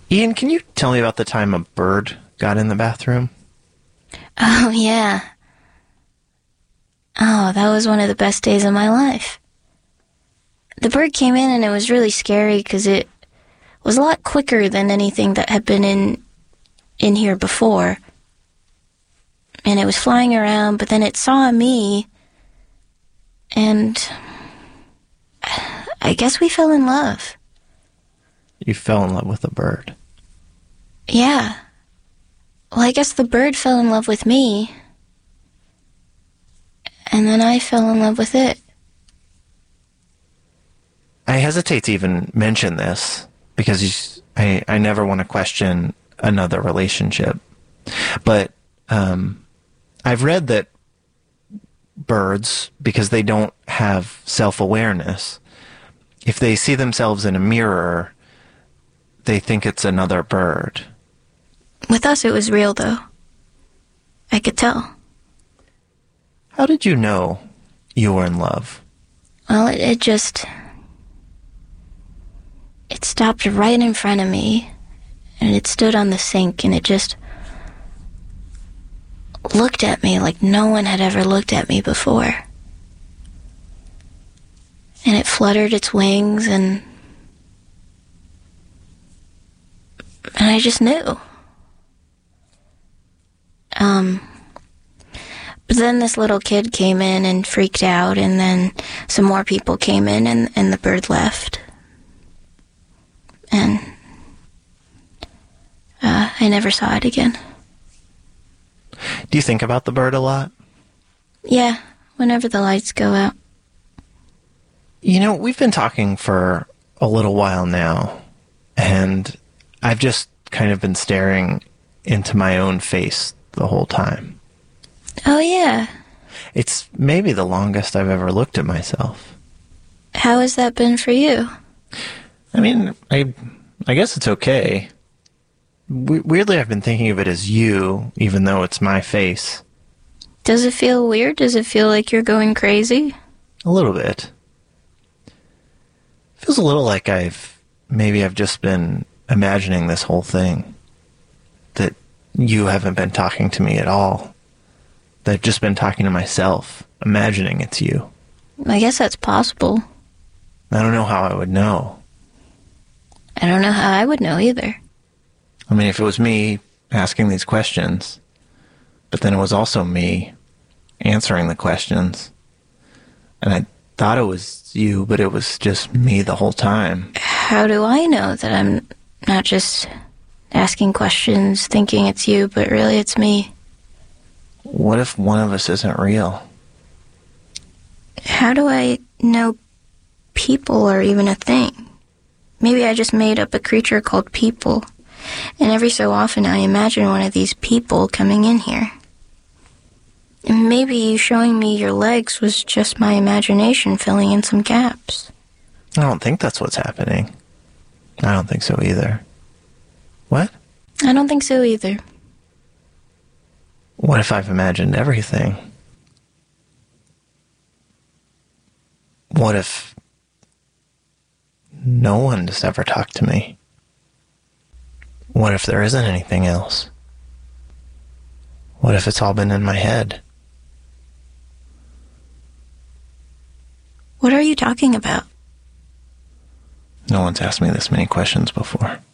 Ian, can you tell me about the time a bird got in the bathroom? Oh, yeah. Oh, that was one of the best days of my life. The bird came in and it was really scary because it was a lot quicker than anything that had been in here before. And it was flying around, but then it saw me, and I guess we fell in love. You fell in love with a bird. Yeah. Well, I guess the bird fell in love with me, and then I fell in love with it. I hesitate to even mention this because I never want to question another relationship. But I've read that birds, because they don't have self-awareness, if they see themselves in a mirror, they think it's another bird. With us, it was real, though. I could tell. How did you know you were in love? Well, it stopped right in front of me, and it stood on the sink, and it just looked at me like no one had ever looked at me before. And it fluttered its wings, and I just knew. But then this little kid came in and freaked out, and then some more people came in, and the bird left. And I never saw it again. Do you think about the bird a lot? Yeah, whenever the lights go out. You know, we've been talking for a little while now, and I've just kind of been staring into my own face the whole time. Oh, yeah. It's maybe the longest I've ever looked at myself. How has that been for you? I mean, I guess it's okay. Weirdly, I've been thinking of it as you, even though it's my face. Does it feel weird? Does it feel like you're going crazy? A little bit. Feels a little like I've just been imagining this whole thing. That you haven't been talking to me at all. That I've just been talking to myself, imagining it's you. I guess that's possible. I don't know how I would know. I don't know how I would know either. I mean, if it was me asking these questions, but then it was also me answering the questions, and I thought it was you, but it was just me the whole time. How do I know that I'm not just asking questions, thinking it's you, but really it's me? What if one of us isn't real? How do I know people are even a thing? Maybe I just made up a creature called people, and every so often I imagine one of these people coming in here. And maybe you showing me your legs was just my imagination filling in some gaps. I don't think that's what's happening. I don't think so either. What? I don't think so either. What if I've imagined everything? What if no one has ever talked to me? What if there isn't anything else? What if it's all been in my head? What are you talking about? No one's asked me this many questions before.